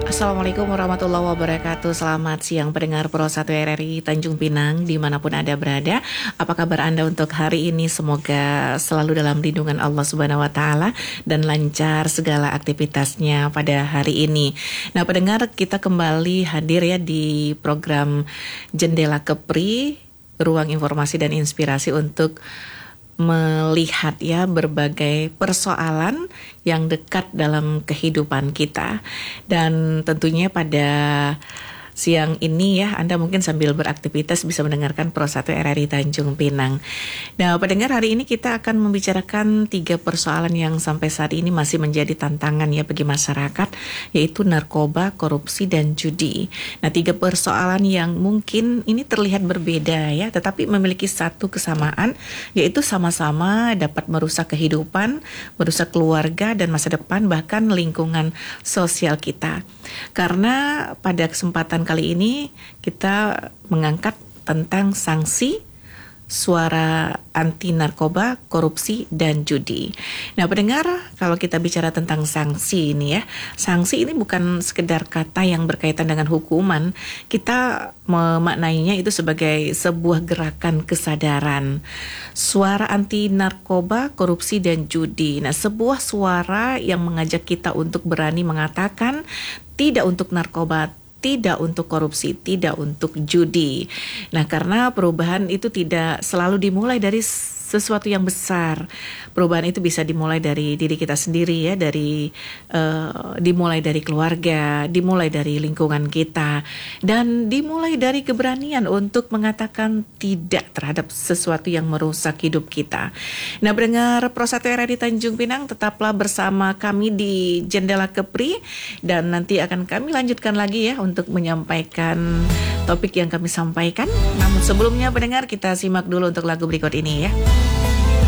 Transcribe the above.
Assalamualaikum warahmatullahi wabarakatuh. Selamat siang pendengar Pro 1 RRI Tanjung Pinang dimanapun Anda berada. Apa kabar Anda untuk hari ini? Semoga selalu dalam lindungan Allah Subhanahu wa Ta'ala dan lancar segala aktivitasnya pada hari ini. Nah pendengar, kita kembali hadir ya di program Jendela Kepri, ruang informasi dan inspirasi untuk melihat ya berbagai persoalan yang dekat dalam kehidupan kita. Dan tentunya pada siang ini ya, Anda mungkin sambil beraktivitas bisa mendengarkan Pro 1 RRI Tanjung Pinang. Nah, pendengar, hari ini kita akan membicarakan 3 persoalan yang sampai saat ini masih menjadi tantangan ya bagi masyarakat, yaitu narkoba, korupsi, dan judi. Nah, 3 persoalan yang mungkin ini terlihat berbeda ya, tetapi memiliki satu kesamaan, yaitu sama-sama dapat merusak kehidupan, merusak keluarga dan masa depan, bahkan lingkungan sosial kita. Karena pada kesempatan kali ini kita mengangkat tentang sanksi suara anti narkoba, korupsi, dan judi. Nah pendengar, kalau kita bicara tentang sanksi ini ya, sanksi ini bukan sekedar kata yang berkaitan dengan hukuman. Kita memaknainya itu sebagai sebuah gerakan kesadaran. Suara anti narkoba, korupsi, dan judi. Nah sebuah suara yang mengajak kita untuk berani mengatakan tidak untuk narkoba, tidak untuk korupsi, tidak untuk judi. Nah, karena perubahan itu tidak selalu dimulai dari sesuatu yang besar. Perubahan itu bisa dimulai dari diri kita sendiri ya, dimulai dari keluarga, dimulai dari lingkungan kita, dan dimulai dari keberanian untuk mengatakan tidak terhadap sesuatu yang merusak hidup kita. Nah, pendengar Pro 1 RRI Tanjung Pinang, tetaplah bersama kami di Jendela Kepri, dan nanti akan kami lanjutkan lagi ya untuk menyampaikan topik yang kami sampaikan. Namun sebelumnya pendengar, kita simak dulu untuk lagu berikut ini ya.